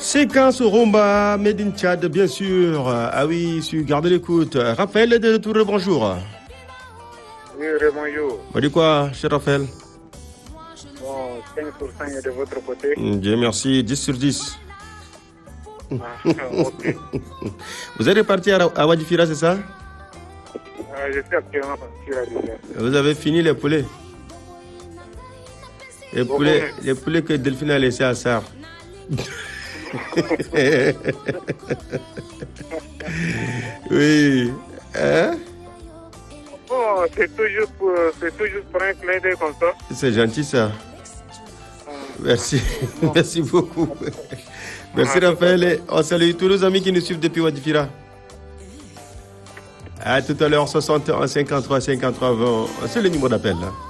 Séquence rumba, made in Tchad, bien sûr. Ah oui, gardez l'écoute. Raphaël est de retour, bonjour. Oui, bonjour. Bah, dis quoi, cher Raphaël? Bon, 5% est de votre côté. Dieu merci, 10 sur 10. Ok. Vous êtes reparti à Wadifira, c'est ça? Je suis actuellement parti à l'hiver. Vous avez fini les poulets? Les poulets que Delphine a laissés à Sarr. Oui. Hein? Bon, c'est toujours pour un clin d'œil comme ça. C'est gentil ça. Merci. Merci beaucoup. Merci Raphaël. Et on salue tous nos amis qui nous suivent depuis Wadifira. À tout à l'heure, 61 53 53 20. C'est le numéro d'appel là.